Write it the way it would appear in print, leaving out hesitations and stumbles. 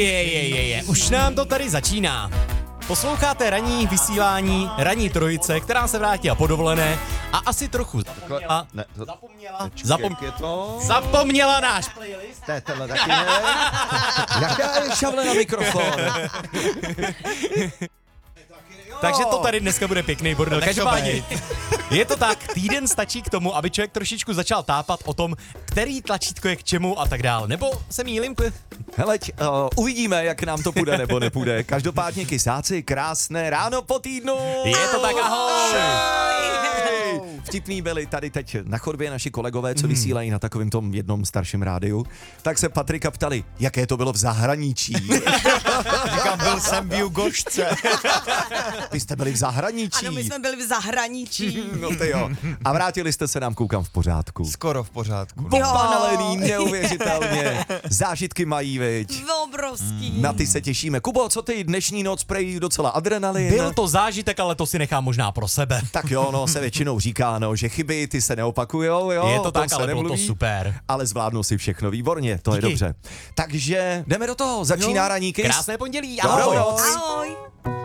Už nám to tady začíná. Posloucháte ranní vysílání ranní trojice, která se vrátila po dovolené a asi trochu zapomněla náš playlist. Tenhle taky ne. Jaká je šavle na mikrofon? Takže to tady dneska bude pěkný bordel. Každopádně je to tak, týden stačí k tomu, aby člověk trošičku začal tápat o tom, který tlačítko je k čemu a tak dál. Nebo se mýlím? Heleď, uvidíme, jak nám to půjde nebo nepůjde. Každopádně kysáci, krásné ráno po týdnu. Je to tak, ahoj. Vtipný byli tady teď na chodbě naši kolegové, co vysílají na takovém tom jednom starším rádiu. Tak se Patrika ptali, jaké to bylo v zahraničí. Říkám, byl jsem v Jugošce. Vy jste byli v zahraničí. Ano, my jsme byli v zahraničí. No ty jo. A vrátili jste se nám, koukám, v pořádku. Skoro v pořádku. Popálený, neuvěřitelně. Zážitky mají, viď? Obrovský. Na ty se těšíme. Kubo, co ty dnešní noc prej docela adrenalin? Byl to zážitek, ale to si nechám možná pro sebe. Tak jo, no, se většinou říká, no, že chyby ty se neopakujou, jo. Je to tak, se ale bylo to nemluví, super. Ale zvládnu si všechno výborně, to je Díky. dobře. Takže jdeme do toho, začíná raníky. Krásné pondělí, Dobrou ahoj. noc. Ahoj.